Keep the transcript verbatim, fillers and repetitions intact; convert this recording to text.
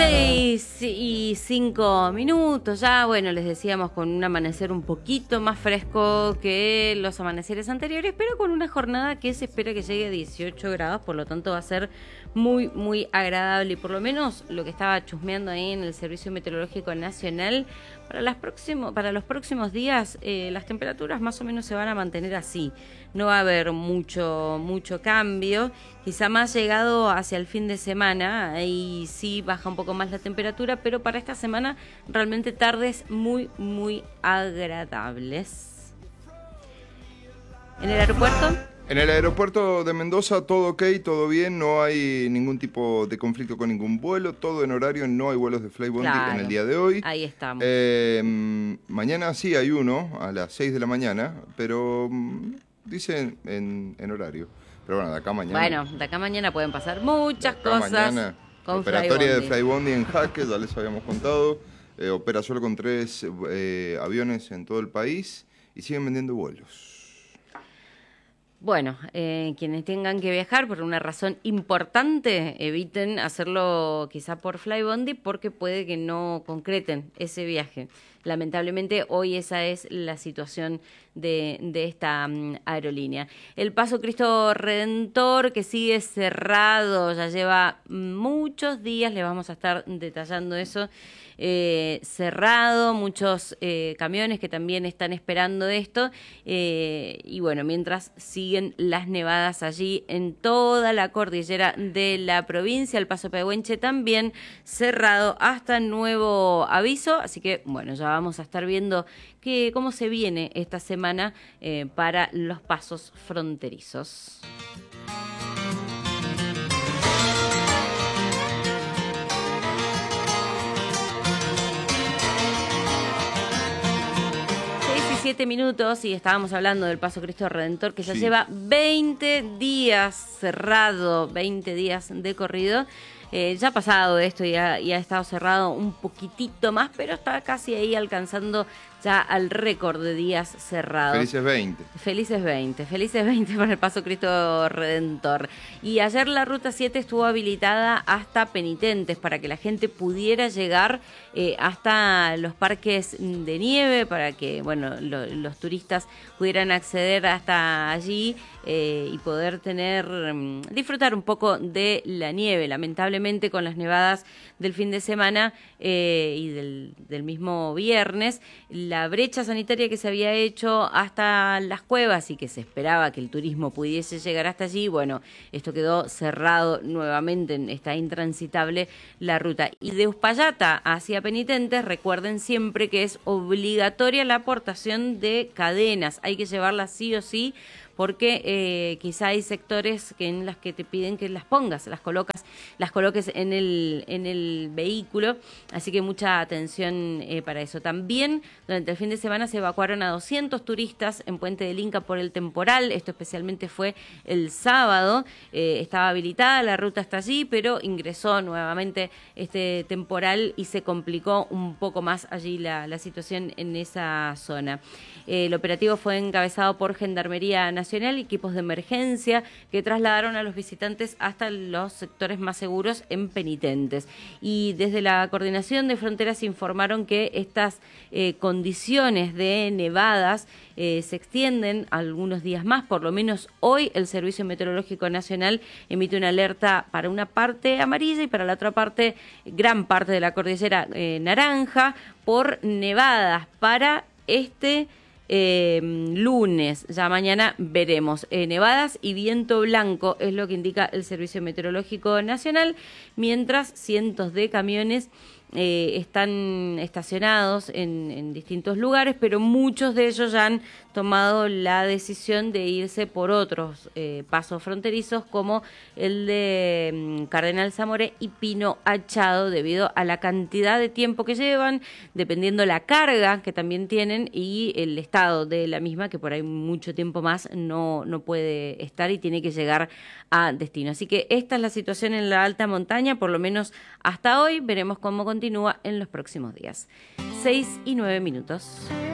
Seis y cinco minutos ya, bueno, les decíamos con un amanecer un poquito más fresco que los amaneceres anteriores, pero con una jornada que se espera que llegue a dieciocho grados, por lo tanto va a ser muy, muy agradable. Y por lo menos lo que estaba chusmeando ahí en el Servicio Meteorológico Nacional, para, las próximo, para los próximos días eh, las temperaturas más o menos se van a mantener así. No va a haber mucho, mucho cambio, quizá más llegado hacia el fin de semana, ahí sí baja un poco más la temperatura, pero para esta semana realmente tardes muy, muy agradables. ¿En el aeropuerto? En el aeropuerto de Mendoza todo ok, todo bien, no hay ningún tipo de conflicto con ningún vuelo, todo en horario, no hay vuelos de Flybondi Claro, en el día de hoy. Ahí estamos. Eh, mañana sí hay uno a las seis de la mañana, pero mm, dice en, en horario. Pero bueno, de acá a mañana. Bueno, de acá a mañana pueden pasar muchas de acá cosas. Mañana, con operatoria Flybondi. de Flybondi en jaque, ya les habíamos contado. Eh, opera solo con tres eh, aviones en todo el país y siguen vendiendo vuelos. Bueno, eh, quienes tengan que viajar por una razón importante, eviten hacerlo quizá por Flybondi porque puede que no concreten ese viaje. Lamentablemente hoy esa es la situación de, de esta um, aerolínea. El Paso Cristo Redentor, que sigue cerrado, ya lleva muchos días, le vamos a estar detallando eso, eh, cerrado, muchos eh, camiones que también están esperando esto, eh, y bueno, mientras siguen las nevadas allí en toda la cordillera de la provincia, el Paso Pehuenche también cerrado hasta nuevo aviso, así que bueno, ya vamos a estar viendo que, cómo se viene esta semana eh, para los pasos fronterizos. Siete minutos y estábamos hablando del Paso Cristo Redentor, que ya Sí. lleva veinte días cerrado, veinte días de corrido. Eh, ya ha pasado esto y ha, y ha estado cerrado un poquitito más, pero está casi ahí alcanzando ya al récord de días cerrados. Felices veinte. Felices veinte, felices veinte para el Paso Cristo Redentor. Y ayer la Ruta siete estuvo habilitada hasta Penitentes para que la gente pudiera llegar eh, hasta los parques de nieve, para que bueno lo, los turistas pudieran acceder hasta allí eh, y poder tener, disfrutar un poco de la nieve. Lamentablemente con las nevadas del fin de semana eh, y del, del mismo viernes, la brecha sanitaria que se había hecho hasta las cuevas y que se esperaba que el turismo pudiese llegar hasta allí, bueno, esto quedó cerrado nuevamente, está intransitable la ruta. Y de Uspallata hacia Penitentes, recuerden siempre que es obligatoria la aportación de cadenas, hay que llevarlas sí o sí, porque eh, quizá hay sectores que en las que te piden que las pongas, las colocas, las coloques en el en el vehículo, así que mucha atención eh, para eso. También durante el fin de semana se evacuaron a doscientos turistas en Puente del Inca por el temporal, esto especialmente fue el sábado, eh, estaba habilitada la ruta hasta allí, pero ingresó nuevamente este temporal y se complicó un poco más allí la, la situación en esa zona. Eh, el operativo fue encabezado por Gendarmería Nacional y equipos de emergencia que trasladaron a los visitantes hasta los sectores más seguros en Penitentes. Y desde la Coordinación de Fronteras informaron que estas eh, condiciones de nevadas eh, se extienden algunos días más, por lo menos hoy el Servicio Meteorológico Nacional emite una alerta para una parte amarilla y para la otra parte, gran parte de la cordillera eh, naranja, por nevadas para este Eh, lunes, ya mañana veremos. Eh, nevadas y viento blanco es lo que indica el Servicio Meteorológico Nacional, mientras cientos de camiones eh, están estacionados en, en distintos lugares, pero muchos de ellos ya han tomado la decisión de irse por otros eh, pasos fronterizos, como el de um, Cardenal Zamoré y Pino Achado, debido a la cantidad de tiempo que llevan, dependiendo la carga que también tienen y el estado de la misma, que por ahí mucho tiempo más no, no puede estar y tiene que llegar a destino. Así que esta es la situación en la alta montaña, por lo menos hasta hoy. Veremos cómo continúa en los próximos días. Seis y nueve minutos.